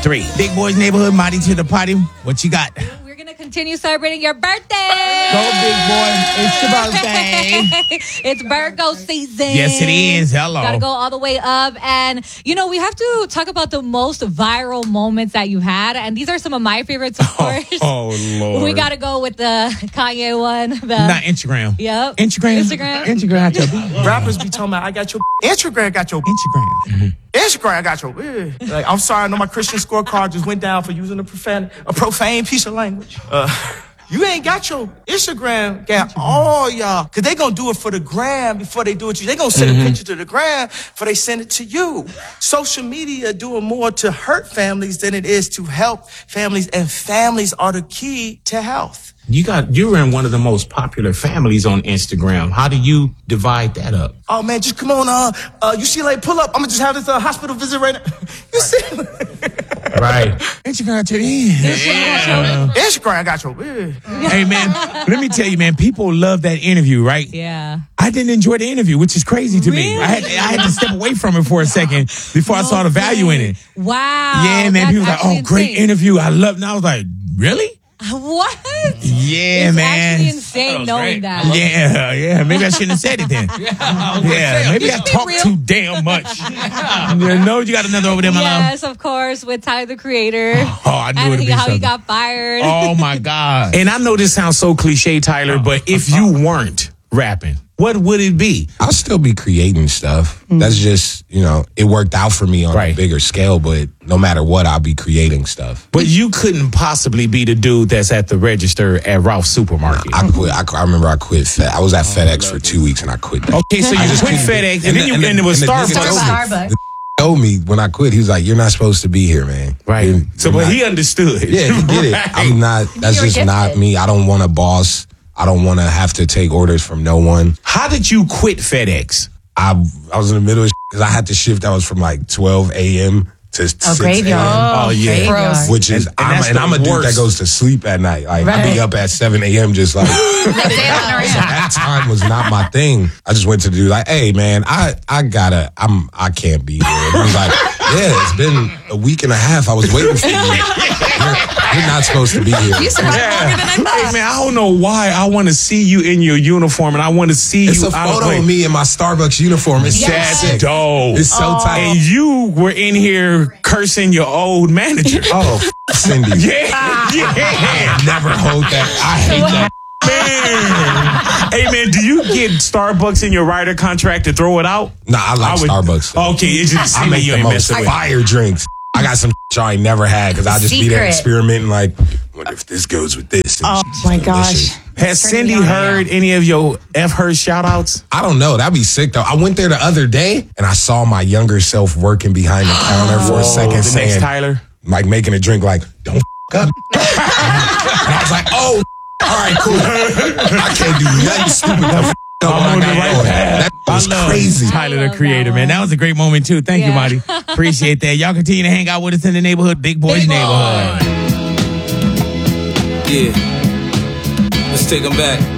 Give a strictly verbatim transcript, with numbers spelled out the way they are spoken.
three. Big Boys Neighborhood, Mighty to the Potty. What you got? We're going to continue celebrating your birthday. Go, big boy. It's your birthday. It's Virgo season. Yes, it is. Hello. Got to go all the way up. And, you know, we have to talk about the most viral moments that you had. And these are some of my favorites, of course. Oh, oh Lord. We got to go with the Kanye one. The, Not Instagram. Yep. Instagram. Instagram. Instagram got your Rappers be talking about, I got your Instagram, got your Instagram. Mm-hmm. Instagram, I got your like, I'm sorry, I know my Christian scorecard just went down for using a profane, a profane piece of language. Uh, you ain't got your Instagram, got all y'all, because they going to do it for the gram before they do it to you. They going to send mm-hmm. a picture to the gram before they send it to you. Social media doing more to hurt families than it is to help families, and families are the key to health. You got, you're in one of the most popular families on Instagram. How do you divide that up? Oh man, just come on, uh, uh, U C L A, pull up. I'm gonna just have this uh, hospital visit right now. You see? Right. Instagram got your yeah. Instagram, I got your yeah. Hey man, let me tell you, man, people love that interview, right? Yeah. I didn't enjoy the interview, which is crazy to really? me. I had, I had to step away from it for a second before no I saw the value way. in it. Wow. Yeah, man. People was like, oh, great insane. interview. I love it. And I was like, really? What? Yeah, it's man. Actually insane that knowing great. that. Yeah, yeah. Maybe I shouldn't have said it then. yeah, yeah maybe I talked real. too damn much. You know, you got another over there, my yes, love. of course, with Tyler the Creator. Oh, I knew and it'd be how something. he got fired. Oh my God. And I know this sounds so cliche, Tyler, but if you weren't rapping, what would it be? I'll still be creating stuff. Mm-hmm. That's just, you know, it worked out for me on right. a bigger scale, but no matter what, I'll be creating stuff. But you couldn't possibly be the dude that's at the register at Ralph's Supermarket. I quit. I, I remember I quit. Fed, I was at FedEx for two weeks and I quit. That. Okay, so you I just quit FedEx and, and then you and, and it was and Starbucks. Starbucks. The told me when I quit, he was like, "You're not supposed to be here, man." Right. You're, so, you're but not. he understood. Yeah, he get it. Right. I'm not. That's just gifted. Not me. I don't want a boss. I don't want to have to take orders from no one. How did you quit FedEx? I I was in the middle of because I had to shift. I was from like twelve a.m. to oh, six a.m. Oh, yeah. Graveyard. Which is, and, and, I'm, and I'm a dude that goes to sleep at night. Like, right. I be up at seven a.m. just like. So that time was not my thing. I just went to do like, hey, man, I, I gotta, I'm, I can't be here. And he was like, yeah, it's been a week and a half. I was waiting for you. You're, you're not supposed to be here. You survived yeah. longer than I thought. Hey, man, I don't know why I want to see you in your uniform and I want to see it's you. It's a photo of me in my Starbucks uniform. It's yes. so sick. Dope. It's so oh. tight. And you were in here cursing your old manager. Oh, f- Cindy. Yeah. yeah. I never hold that. I hate that. Man. Hey, man, do you get Starbucks in your rider contract to throw it out? Nah, I like I would, Starbucks. Though. Okay, it's just I make you the ain't most fire with. Drinks. I got some y'all ain't never had because I just Secret. Be there experimenting like, what if this goes with this? And oh, my gosh. Has Cindy heard any of your F her shout outs? I don't know. That'd be sick, though. I went there the other day, and I saw my younger self working behind the counter for Whoa, a second the saying, next Tyler? Like making a drink like, don't f*** up. And I was like, oh, all right, cool. I can't do nothing stupid. F- up I'm on the right path. That was crazy. Tyler, the Creator, man. That was a great moment, too. Thank yeah. you, Marty. Appreciate that. Y'all continue to hang out with us in the neighborhood, Big Boys Big Neighborhood. Boy. Yeah. Let's take them back.